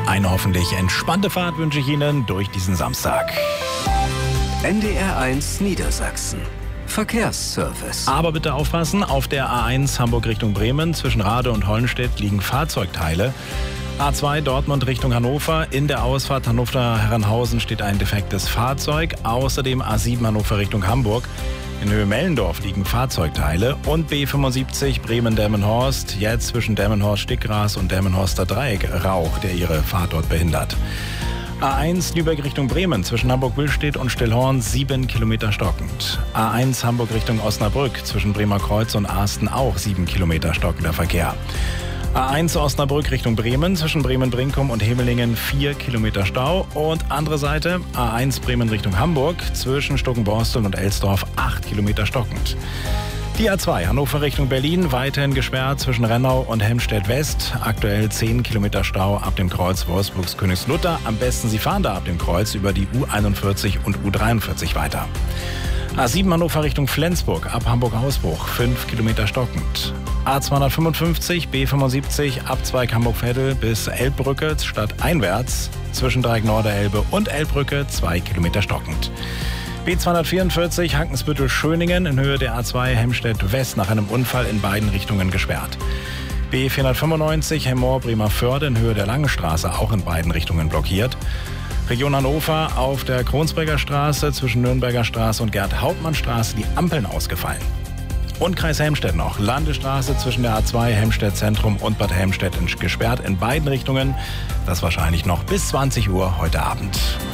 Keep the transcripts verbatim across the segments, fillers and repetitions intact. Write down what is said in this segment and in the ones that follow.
Eine hoffentlich entspannte Fahrt wünsche ich Ihnen durch diesen Samstag. N D R eins Niedersachsen. Verkehrsservice. Aber bitte aufpassen, auf der A eins Hamburg Richtung Bremen zwischen Rade und Hollenstedt liegen Fahrzeugteile. A zwei Dortmund Richtung Hannover. In der Ausfahrt Hannover-Herrenhausen steht ein defektes Fahrzeug. Außerdem A sieben Hannover Richtung Hamburg. In Höhe Mellendorf liegen Fahrzeugteile. Und B fünfundsiebzig Bremen-Delmenhorst. Jetzt zwischen Delmenhorst-Stickgras und Delmenhorster Dreieck Rauch, der Ihre Fahrt dort behindert. A eins Lübeck Richtung Bremen zwischen Hamburg-Willstedt und Stillhorn sieben Kilometer stockend. A eins Hamburg Richtung Osnabrück zwischen Bremer Kreuz und Asten auch sieben Kilometer stockender Verkehr. A eins Osnabrück Richtung Bremen zwischen Bremen-Brinkum und Hemelingen vier Kilometer Stau. Und andere Seite A eins Bremen Richtung Hamburg zwischen Stuckenborstel und Elsdorf acht Kilometer stockend. Die A zwei Hannover Richtung Berlin weiterhin gesperrt zwischen Rennau und Helmstedt West. Aktuell zehn Kilometer Stau ab dem Kreuz Wolfsburgs-Königslutter. Am besten Sie fahren da ab dem Kreuz über die U einundvierzig und U dreiundvierzig weiter. A sieben Hannover Richtung Flensburg ab Hamburg-Hausbruch fünf Kilometer stockend. A zweihundertfünfundfünfzig B fünfundsiebzig Abzweig Hamburg-Veddel bis Elbbrücke stadteinwärts zwischen Dreieck-Norderelbe und Elbbrücke zwei Kilometer stockend. B zweihundertvierundvierzig Hankensbüttel-Schöningen in Höhe der A zwei Helmstedt-West nach einem Unfall in beiden Richtungen gesperrt. B vierhundertfünfundneunzig Hemmoor-Bremerförde in Höhe der Langenstraße auch in beiden Richtungen blockiert. Region Hannover auf der Kronsberger Straße zwischen Nürnberger Straße und Gerd-Hauptmann-Straße die Ampeln ausgefallen. Und Kreis Helmstedt noch. Landesstraße zwischen der A zwei Helmstedt Zentrum und Bad Helmstedt gesperrt in beiden Richtungen. Das wahrscheinlich noch bis zwanzig Uhr heute Abend.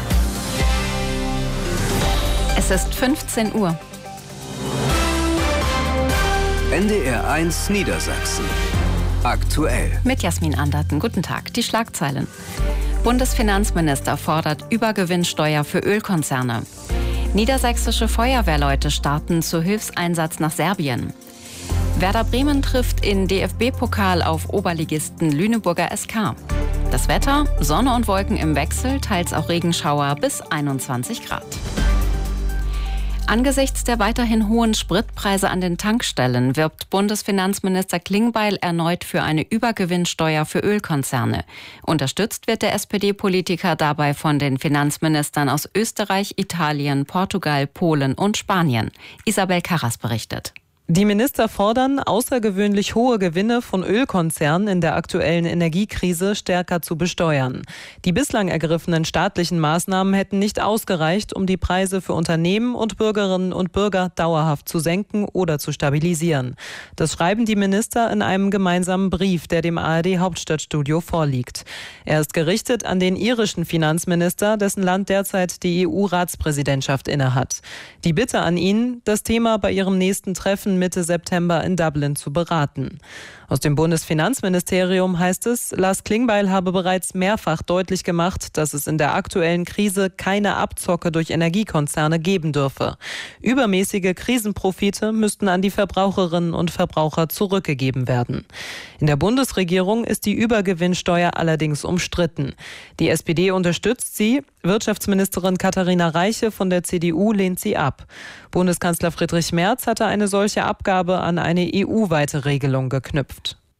Es ist fünfzehn Uhr. N D R eins Niedersachsen. Aktuell. Mit Jasmin Anderten. Guten Tag. Die Schlagzeilen. Bundesfinanzminister fordert Übergewinnsteuer für Ölkonzerne. Niedersächsische Feuerwehrleute starten zu Hilfseinsatz nach Serbien. Werder Bremen trifft in D F B-Pokal auf Oberligisten Lüneburger S K. Das Wetter, Sonne und Wolken im Wechsel, teils auch Regenschauer bis einundzwanzig Grad. Angesichts der weiterhin hohen Spritpreise an den Tankstellen wirbt Bundesfinanzminister Klingbeil erneut für eine Übergewinnsteuer für Ölkonzerne. Unterstützt wird der S P D-Politiker dabei von den Finanzministern aus Österreich, Italien, Portugal, Polen und Spanien. Isabel Karras berichtet. Die Minister fordern, außergewöhnlich hohe Gewinne von Ölkonzernen in der aktuellen Energiekrise stärker zu besteuern. Die bislang ergriffenen staatlichen Maßnahmen hätten nicht ausgereicht, um die Preise für Unternehmen und Bürgerinnen und Bürger dauerhaft zu senken oder zu stabilisieren. Das schreiben die Minister in einem gemeinsamen Brief, der dem A R D-Hauptstadtstudio vorliegt. Er ist gerichtet an den irischen Finanzminister, dessen Land derzeit die E U-Ratspräsidentschaft innehat. Die Bitte an ihn, das Thema bei ihrem nächsten Treffen Mitte September in Dublin zu beraten. Aus dem Bundesfinanzministerium heißt es, Lars Klingbeil habe bereits mehrfach deutlich gemacht, dass es in der aktuellen Krise keine Abzocke durch Energiekonzerne geben dürfe. Übermäßige Krisenprofite müssten an die Verbraucherinnen und Verbraucher zurückgegeben werden. In der Bundesregierung ist die Übergewinnsteuer allerdings umstritten. Die S P D unterstützt sie, Wirtschaftsministerin Katharina Reiche von der C D U lehnt sie ab. Bundeskanzler Friedrich Merz hatte eine solche Abgabe an eine E U-weite Regelung geknüpft.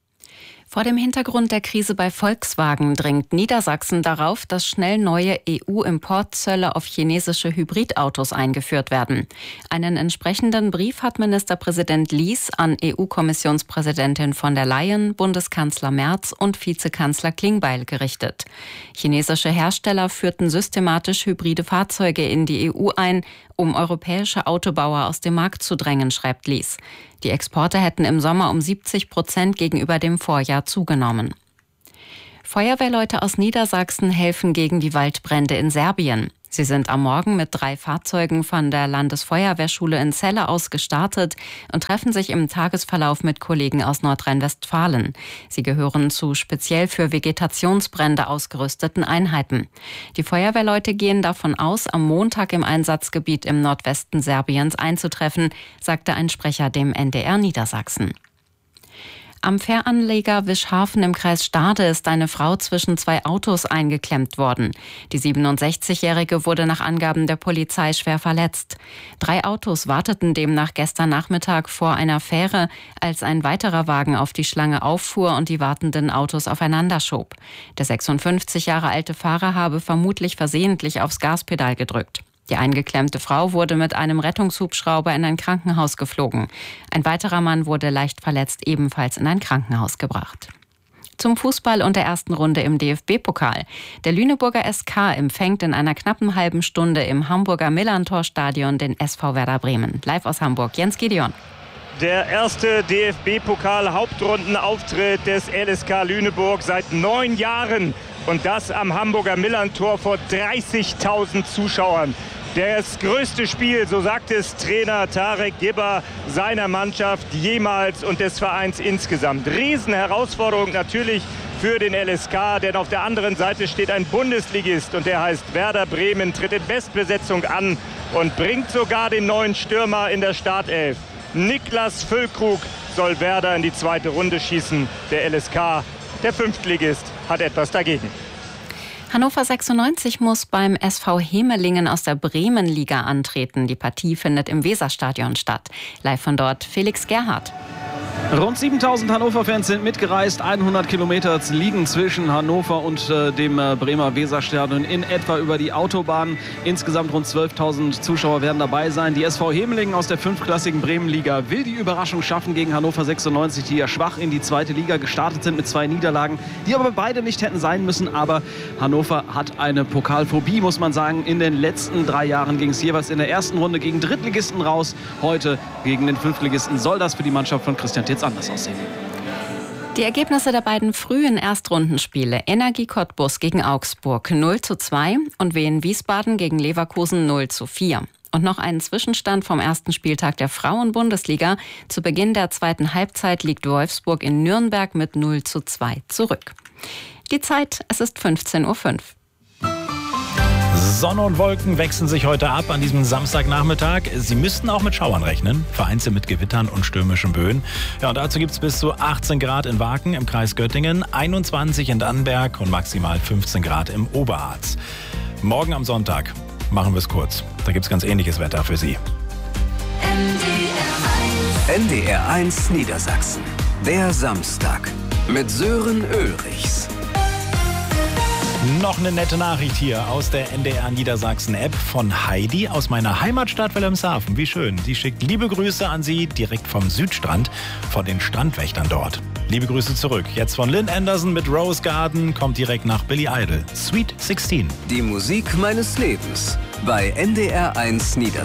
Vor dem Hintergrund der Krise bei Volkswagen drängt Niedersachsen darauf, dass schnell neue E U-Importzölle auf chinesische Hybridautos eingeführt werden. Einen entsprechenden Brief hat Ministerpräsident Lies an E U-Kommissionspräsidentin von der Leyen, Bundeskanzler Merz und Vizekanzler Klingbeil gerichtet. Chinesische Hersteller führten systematisch hybride Fahrzeuge in die E U ein, um europäische Autobauer aus dem Markt zu drängen, schreibt Lies. Die Exporte hätten im Sommer um siebzig Prozent gegenüber dem Vorjahr zugenommen. Feuerwehrleute aus Niedersachsen helfen gegen die Waldbrände in Serbien. Sie sind am Morgen mit drei Fahrzeugen von der Landesfeuerwehrschule in Celle aus gestartet und treffen sich im Tagesverlauf mit Kollegen aus Nordrhein-Westfalen. Sie gehören zu speziell für Vegetationsbrände ausgerüsteten Einheiten. Die Feuerwehrleute gehen davon aus, am Montag im Einsatzgebiet im Nordwesten Serbiens einzutreffen, sagte ein Sprecher dem N D R Niedersachsen. Am Fähranleger Wischhafen im Kreis Stade ist eine Frau zwischen zwei Autos eingeklemmt worden. Die siebenundsechzigjährige wurde nach Angaben der Polizei schwer verletzt. Drei Autos warteten demnach gestern Nachmittag vor einer Fähre, als ein weiterer Wagen auf die Schlange auffuhr und die wartenden Autos aufeinander schob. Der sechsundfünfzig Jahre alte Fahrer habe vermutlich versehentlich aufs Gaspedal gedrückt. Die eingeklemmte Frau wurde mit einem Rettungshubschrauber in ein Krankenhaus geflogen. Ein weiterer Mann wurde leicht verletzt ebenfalls in ein Krankenhaus gebracht. Zum Fußball und der ersten Runde im D F B-Pokal. Der Lüneburger S K empfängt in einer knappen halben Stunde im Hamburger Millerntor-Stadion den S V Werder Bremen. Live aus Hamburg, Jens Gideon. Der erste D F B-Pokal-Hauptrundenauftritt des L S K Lüneburg seit neun Jahren. Und das am Hamburger Millerntor vor dreißigtausend Zuschauern. Das größte Spiel, so sagt es Trainer Tarek Gibber, seiner Mannschaft jemals und des Vereins insgesamt. Riesenherausforderung natürlich für den L S K, denn auf der anderen Seite steht ein Bundesligist und der heißt Werder Bremen, tritt in Bestbesetzung an und bringt sogar den neuen Stürmer in der Startelf. Niklas Füllkrug soll Werder in die zweite Runde schießen. Der L S K, der Fünftligist, hat etwas dagegen. Hannover sechsundneunzig muss beim S V Hemelingen aus der Bremenliga antreten. Die Partie findet im Weserstadion statt. Live von dort Felix Gerhardt. Rund siebentausend Hannover-Fans sind mitgereist. hundert Kilometer liegen zwischen Hannover und äh, dem äh, Bremer Weserstadion in etwa über die Autobahn. Insgesamt rund zwölftausend Zuschauer werden dabei sein. Die S V Hemelingen aus der fünftklassigen Bremenliga will die Überraschung schaffen gegen Hannover sechsundneunzig, die ja schwach in die zweite Liga gestartet sind mit zwei Niederlagen, die aber beide nicht hätten sein müssen. Aber Hannover hat eine Pokalphobie, muss man sagen. In den letzten drei Jahren ging es jeweils in der ersten Runde gegen Drittligisten raus. Heute gegen den Fünftligisten. Soll das für die Mannschaft von Christian Titz anders aussehen? Die Ergebnisse der beiden frühen Erstrundenspiele: Energie Cottbus gegen Augsburg null zu zwei und Wien Wiesbaden gegen Leverkusen null zu vier. Und noch einen Zwischenstand vom ersten Spieltag der Frauen-Bundesliga. Zu Beginn der zweiten Halbzeit liegt Wolfsburg in Nürnberg mit null zu zwei zurück. Die Zeit, es ist fünfzehn Uhr fünf. Sonne und Wolken wechseln sich heute ab an diesem Samstagnachmittag. Sie müssten auch mit Schauern rechnen, vereinzelt mit Gewittern und stürmischen Böen. Ja, und dazu gibt es bis zu achtzehn Grad in Waken im Kreis Göttingen, einundzwanzig in Dannenberg und maximal fünfzehn Grad im Oberharz. Morgen am Sonntag machen wir es kurz. Da gibt es ganz ähnliches Wetter für Sie. N D R eins Niedersachsen. Der Samstag mit Sören Ulrichs. Noch eine nette Nachricht hier aus der N D R Niedersachsen-App von Heidi aus meiner Heimatstadt Wilhelmshaven. Wie schön. Sie schickt liebe Grüße an Sie direkt vom Südstrand, von den Strandwächtern dort. Liebe Grüße zurück. Jetzt von Lynn Anderson mit Rose Garden, kommt direkt nach Billy Idol. Sweet sechzehn. Die Musik meines Lebens bei N D R eins Niedersachsen.